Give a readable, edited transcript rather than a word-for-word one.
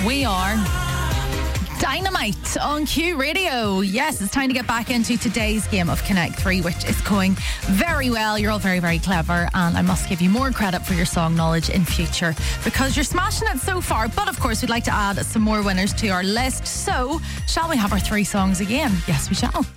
We are Dynamite on Q Radio. Yes, it's time to get back into today's game of Connect 3, which is going very well. You're all very, very clever, and I must give you more credit for your song knowledge in future because you're smashing it so far. But of course, we'd like to add some more winners to our list. So, shall we have our 3 songs again? Yes, we shall.